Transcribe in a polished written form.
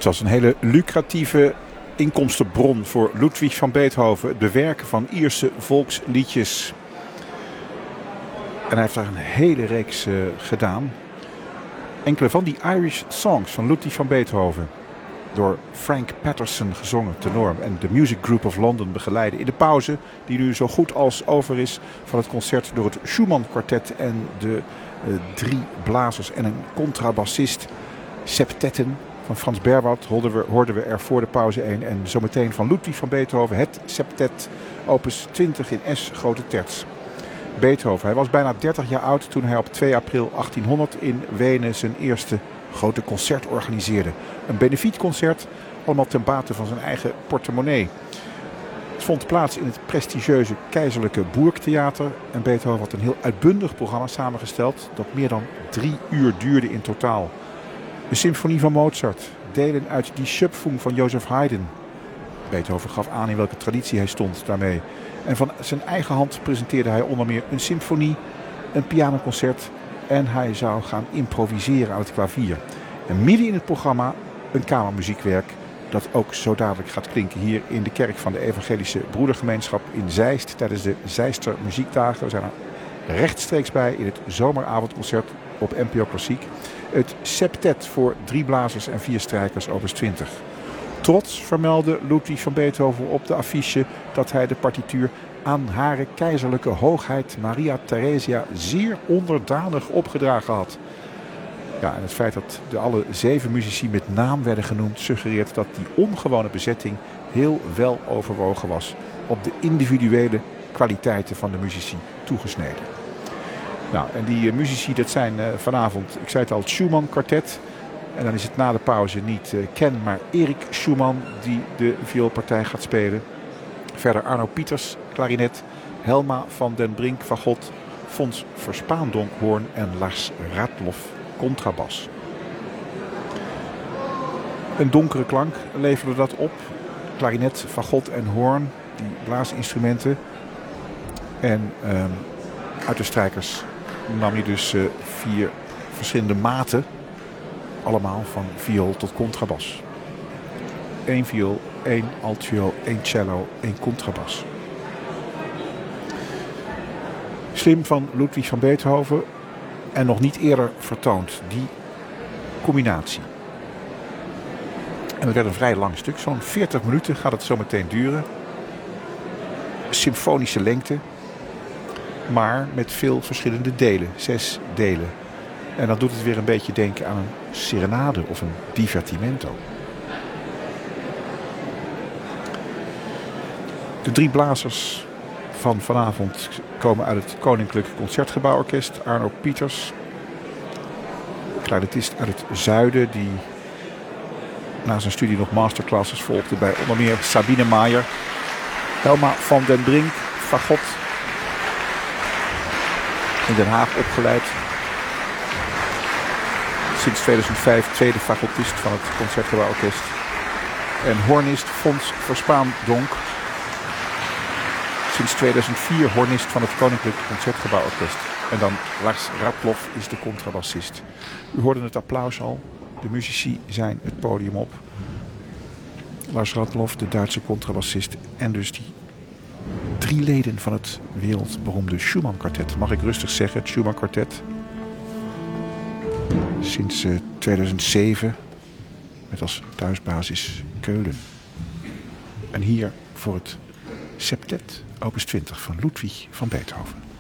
Het was een hele lucratieve inkomstenbron voor Ludwig van Beethoven. Het bewerken van Ierse volksliedjes. En hij heeft daar een hele reeks gedaan. Enkele van die Irish Songs van Ludwig van Beethoven. Door Frank Patterson gezongen, tenor. En de Music Group of London begeleiden in de pauze. Die nu zo goed als over is van het concert door het Schumann Quartet. En de 3 blazers en een contrabassist. Septetten van Frans Berwald hoorden we er voor de pauze 1. En zometeen van Ludwig van Beethoven het septet opus 20 in S grote terts. Beethoven, hij was bijna 30 jaar oud toen hij op 2 april 1800 in Wenen zijn eerste grote concert organiseerde. Een benefietconcert, allemaal ten bate van zijn eigen portemonnee. Het vond plaats in het prestigieuze keizerlijke Burgtheater. En Beethoven had een heel uitbundig programma samengesteld dat meer dan 3 uur duurde in totaal. De symfonie van Mozart, delen uit die Schöpfung van Joseph Haydn. Beethoven gaf aan in welke traditie hij stond daarmee. En van zijn eigen hand presenteerde hij onder meer een symfonie, een pianoconcert en hij zou gaan improviseren aan het klavier. En midden in het programma een kamermuziekwerk dat ook zo dadelijk gaat klinken hier in de kerk van de Evangelische Broedergemeenschap in Zeist tijdens de Zeister Muziekdagen. We zijn er rechtstreeks bij in het zomeravondconcert op NPO Klassiek. Het septet voor 3 blazers en 4 strijkers opus 20. Trots vermeldde Ludwig van Beethoven op de affiche dat hij de partituur aan hare keizerlijke hoogheid Maria Theresia zeer onderdanig opgedragen had. Ja, en het feit dat alle 7 muzici met naam werden genoemd suggereert dat die ongewone bezetting heel wel overwogen was, op de individuele kwaliteiten van de muzici toegesneden. Nou, en die muzici, dat zijn vanavond, ik zei het al, het Schumann Quartet. En dan is het na de pauze niet Ken, maar Erik Schumann die de vioolpartij gaat spelen. Verder Arno Pieters, klarinet, Helma van den Brink, fagot, Fons Verspaandonk, hoorn en Lars Radloff, contrabas. Een donkere klank leverde dat op. Klarinet, fagot en hoorn, die blaasinstrumenten. En uit de strijkers nam je dus 4 verschillende maten. Allemaal van viool tot contrabas. 1 viool, 1 altviool, 1 cello, 1 contrabas. Slim van Ludwig van Beethoven en nog niet eerder vertoond, die combinatie. En het werd een vrij lang stuk, zo'n 40 minuten gaat het zo meteen duren. Symfonische lengte, maar met veel verschillende delen, 6 delen. En dan doet het weer een beetje denken aan een serenade of een divertimento. De 3 blazers van vanavond komen uit het Koninklijk Concertgebouworkest. Arno Pieters, klarinetist uit het zuiden die na zijn studie nog masterclasses volgde bij onder meer Sabine Maier. Helma van den Brink, fagot, in Den Haag opgeleid. Sinds 2005 tweede fagotist van het Concertgebouworkest. En hornist Fons Verspaandonk. Sinds 2004 hornist van het Koninklijk Concertgebouworkest. En dan Lars Radloff is de contrabassist. U hoorde het applaus al. De muzici zijn het podium op. Lars Radloff, de Duitse contrabassist. En dus die 3 leden van het wereldberoemde Schumann Quartet. Mag ik rustig zeggen, het Schumann Quartet. Sinds 2007 met als thuisbasis Keulen. En hier voor het septet opus 20 van Ludwig van Beethoven.